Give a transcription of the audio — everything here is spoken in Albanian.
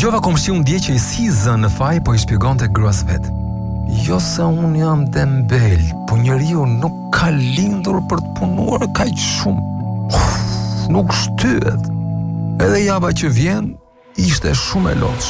Dëgjova komshiun dje që i si zën në faj, po i shpjegonte gruas vet. Jo se unë jam dembel, po njeriu nuk ka lindur për të punuar kaq shumë. Nuk shtyhet. Edhe java që vjen ishte shumë e lodhshme.